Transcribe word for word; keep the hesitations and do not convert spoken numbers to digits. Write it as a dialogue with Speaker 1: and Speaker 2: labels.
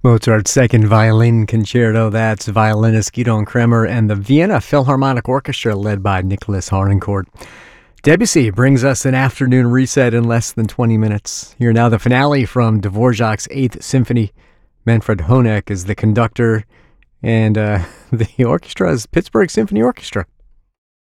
Speaker 1: Mozart's Second Violin Concerto. That's violinist Gidon Kremer and the Vienna Philharmonic Orchestra led by Nicholas Harnoncourt. Debussy brings us an afternoon reset in less than twenty minutes. Here now the finale from Dvorak's Eighth Symphony. Manfred Honeck is the conductor, and uh, the orchestra is Pittsburgh Symphony Orchestra.